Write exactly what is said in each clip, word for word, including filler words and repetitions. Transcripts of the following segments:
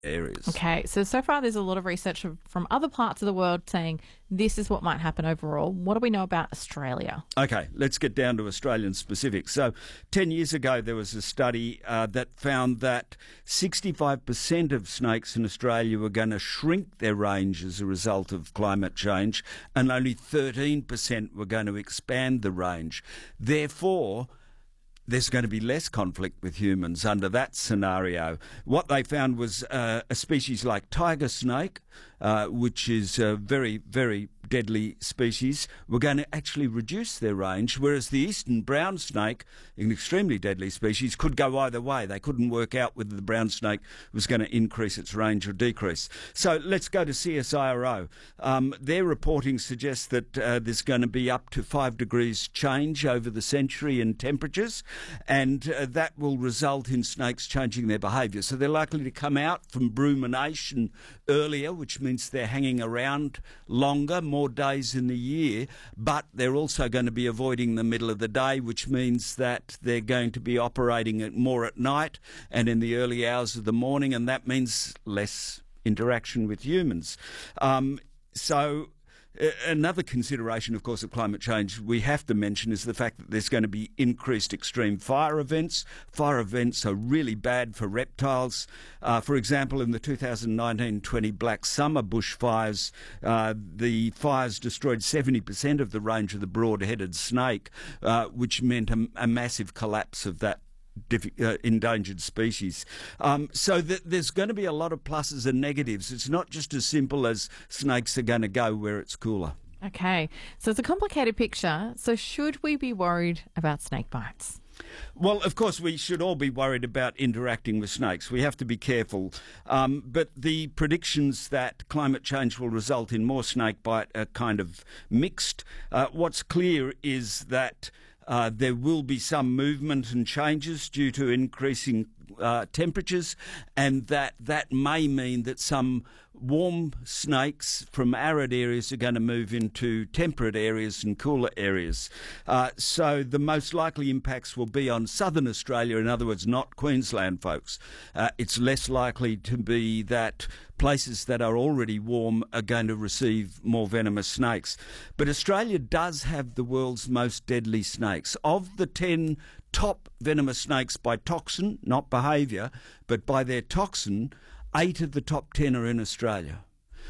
areas. Okay, so so far there's a lot of research from other parts of the world saying this is what might happen overall. What do we know about Australia? Okay, let's get down to Australian specifics. So ten years ago there was a study uh, that found that sixty-five percent of snakes in Australia were going to shrink their range as a result of climate change, and only thirteen percent were going to expand the range. Therefore, there's going to be less conflict with humans under that scenario. What they found was uh, a species like tiger snake, uh, which is a very, very deadly species, were going to actually reduce their range, whereas the eastern brown snake, an extremely deadly species, could go either way. They couldn't work out whether the brown snake was going to increase its range or decrease. So let's go to C S I R O. Um, their reporting suggests that uh, there's going to be up to five degrees change over the century in temperatures, and uh, that will result in snakes changing their behaviour. So they're likely to come out from brumination earlier, which means they're hanging around longer, more days in the year, but they're also going to be avoiding the middle of the day, which means that they're going to be operating at more at night and in the early hours of the morning, and that means less interaction with humans. Um, so Another consideration, of course, of climate change we have to mention is the fact that there's going to be increased extreme fire events. Fire events are really bad for reptiles. Uh, for example, in the two thousand nineteen twenty Black Summer bushfires, uh, the fires destroyed seventy percent of the range of the broad-headed snake, uh, which meant a, a massive collapse of that Uh, endangered species. Um, so th- there's going to be a lot of pluses and negatives. It's not just as simple as snakes are going to go where it's cooler. Okay, so it's a complicated picture. So should we be worried about snake bites? Well, of course, we should all be worried about interacting with snakes. We have to be careful. Um, but the predictions that climate change will result in more snake bite are kind of mixed. Uh, what's clear is that Uh, there will be some movement and changes due to increasing uh, temperatures, and that that may mean that some warm snakes from arid areas are going to move into temperate areas and cooler areas. Uh, so the most likely impacts will be on southern Australia, in other words, not Queensland, folks. Uh, it's less likely to be that places that are already warm are going to receive more venomous snakes. But Australia does have the world's most deadly snakes. Of the ten top venomous snakes by toxin, not behaviour, but by their toxin, eight of the top ten are in Australia.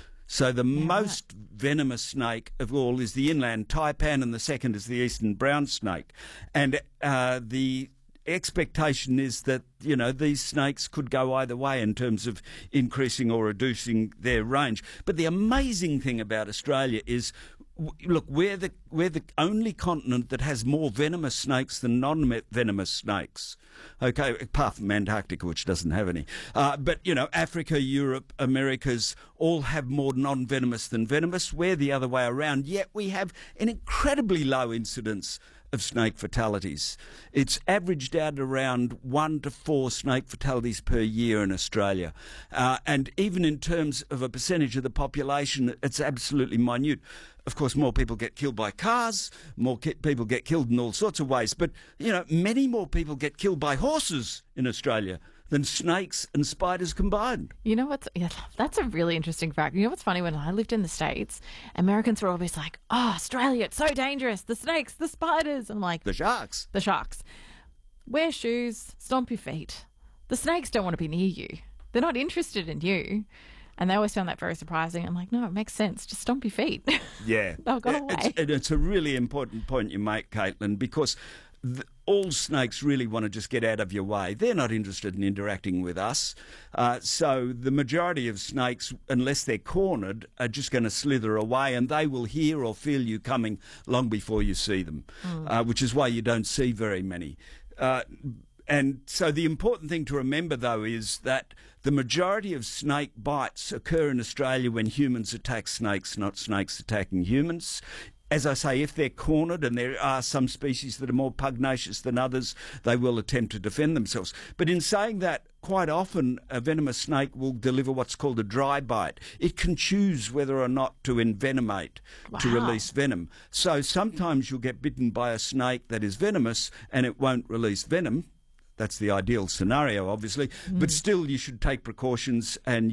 So the yeah. most venomous snake of all is the inland taipan, and the second is the eastern brown snake. And uh, the expectation is that, you know, these snakes could go either way in terms of increasing or reducing their range. But the amazing thing about Australia is, look, we're the we're the only continent that has more venomous snakes than non-venomous snakes. Okay, apart from Antarctica, which doesn't have any. Uh, but, you know, Africa, Europe, Americas all have more non-venomous than venomous. We're the other way around, yet we have an incredibly low incidence of snake fatalities. It's averaged out around one to four snake fatalities per year in Australia. Uh, and even in terms of a percentage of the population, it's absolutely minute. Of course, more people get killed by cars, more ki- people get killed in all sorts of ways. But, you know, many more people get killed by horses in Australia than snakes and spiders combined. You know what's, yeah, that's a really interesting fact. You know what's funny? When I lived in the States, Americans were always like, oh, Australia, it's so dangerous. The snakes, the spiders. I'm like, the sharks. The sharks. Wear shoes, stomp your feet. The snakes don't want to be near you. They're not interested in you. And they always found that very surprising. I'm like, no, it makes sense. Just stomp your feet. Yeah. They'll go away. It's, it's a really important point you make, Caitlin, because the, all snakes really want to just get out of your way. They're not interested in interacting with us. Uh, so the majority of snakes, unless they're cornered, are just going to slither away, and they will hear or feel you coming long before you see them, mm. uh, which is why you don't see very many. Uh, And so the important thing to remember, though, is that the majority of snake bites occur in Australia when humans attack snakes, not snakes attacking humans. As I say, if they're cornered, and there are some species that are more pugnacious than others, they will attempt to defend themselves. But in saying that, quite often a venomous snake will deliver what's called a dry bite. It can choose whether or not to envenomate, wow. to release venom. So sometimes you'll get bitten by a snake that is venomous and it won't release venom. That's the ideal scenario, obviously. But still, you should take precautions and